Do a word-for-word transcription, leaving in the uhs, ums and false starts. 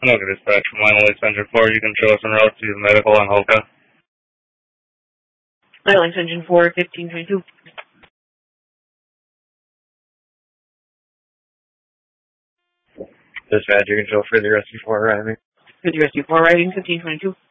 Okay, dispatch from Line Links Engine four, you can show us en route to medical on Hoka. Line Links Engine four, fifteen twenty-two. Dispatch, you can show further rescue four arriving. Further rescue four arriving, fifteen twenty-two.